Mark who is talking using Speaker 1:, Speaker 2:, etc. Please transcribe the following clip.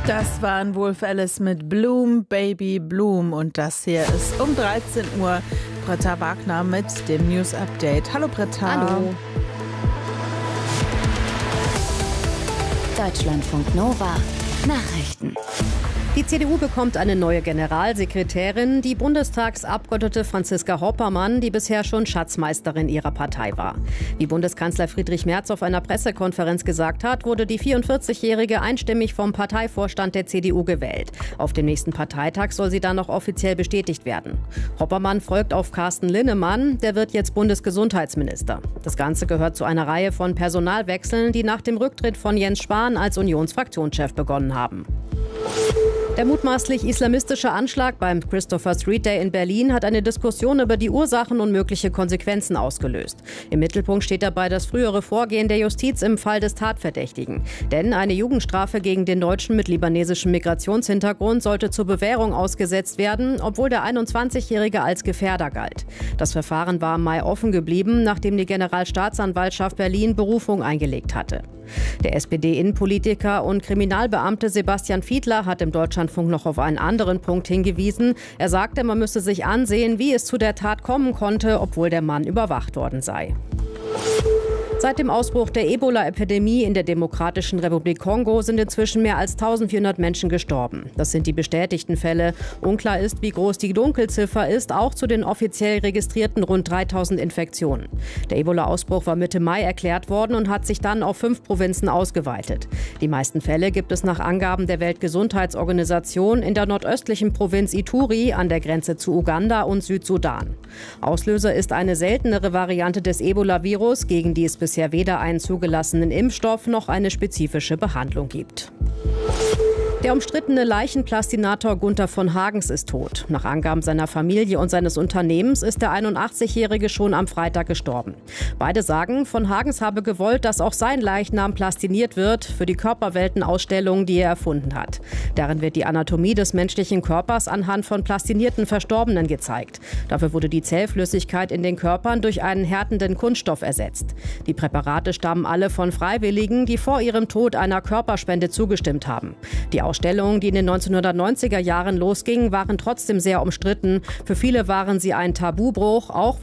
Speaker 1: Das waren Wolf Alice mit Bloom, Baby Bloom. Und das hier ist um 13 Uhr Britta Wagner mit dem News Update. Hallo Britta.
Speaker 2: Hallo.
Speaker 3: Deutschlandfunk Nova Nachrichten.
Speaker 2: Die CDU bekommt eine neue Generalsekretärin, die Bundestagsabgeordnete Franziska Hoppermann, die bisher schon Schatzmeisterin ihrer Partei war. Wie Bundeskanzler Friedrich Merz auf einer Pressekonferenz gesagt hat, wurde die 44-Jährige einstimmig vom Parteivorstand der CDU gewählt. Auf dem nächsten Parteitag soll sie dann noch offiziell bestätigt werden. Hoppermann folgt auf Carsten Linnemann, der wird jetzt Bundesgesundheitsminister. Das Ganze gehört zu einer Reihe von Personalwechseln, die nach dem Rücktritt von Jens Spahn als Unionsfraktionschef begonnen haben. Der mutmaßlich islamistische Anschlag beim Christopher Street Day in Berlin hat eine Diskussion über die Ursachen und mögliche Konsequenzen ausgelöst. Im Mittelpunkt steht dabei das frühere Vorgehen der Justiz im Fall des Tatverdächtigen. Denn eine Jugendstrafe gegen den Deutschen mit libanesischem Migrationshintergrund sollte zur Bewährung ausgesetzt werden, obwohl der 21-Jährige als Gefährder galt. Das Verfahren war im Mai offen geblieben, nachdem die Generalstaatsanwaltschaft Berlin Berufung eingelegt hatte. Der SPD-Innenpolitiker und Kriminalbeamte Sebastian Fiedler hat im Deutschlandfunk noch auf einen anderen Punkt hingewiesen. Er sagte, man müsse sich ansehen, wie es zu der Tat kommen konnte, obwohl der Mann überwacht worden sei. Seit dem Ausbruch der Ebola-Epidemie in der Demokratischen Republik Kongo sind inzwischen mehr als 1400 Menschen gestorben. Das sind die bestätigten Fälle. Unklar ist, wie groß die Dunkelziffer ist, auch zu den offiziell registrierten rund 3000 Infektionen. Der Ebola-Ausbruch war Mitte Mai erklärt worden und hat sich dann auf 5 Provinzen ausgeweitet. Die meisten Fälle gibt es nach Angaben der Weltgesundheitsorganisation in der nordöstlichen Provinz Ituri an der Grenze zu Uganda und Südsudan. Auslöser ist eine seltenere Variante des Ebola-Virus, gegen die es bisher weder einen zugelassenen Impfstoff noch eine spezifische Behandlung gibt. Der umstrittene Leichenplastinator Gunther von Hagens ist tot. Nach Angaben seiner Familie und seines Unternehmens ist der 81-Jährige schon am Freitag gestorben. Beide sagen, von Hagens habe gewollt, dass auch sein Leichnam plastiniert wird für die Körperweltenausstellung, die er erfunden hat. Darin wird die Anatomie des menschlichen Körpers anhand von plastinierten Verstorbenen gezeigt. Dafür wurde die Zellflüssigkeit in den Körpern durch einen härtenden Kunststoff ersetzt. Die Präparate stammen alle von Freiwilligen, die vor ihrem Tod einer Körperspende zugestimmt haben. Die Ausstellungen, die in den 1990er Jahren losgingen, waren trotzdem sehr umstritten. Für viele waren sie ein Tabubruch, auch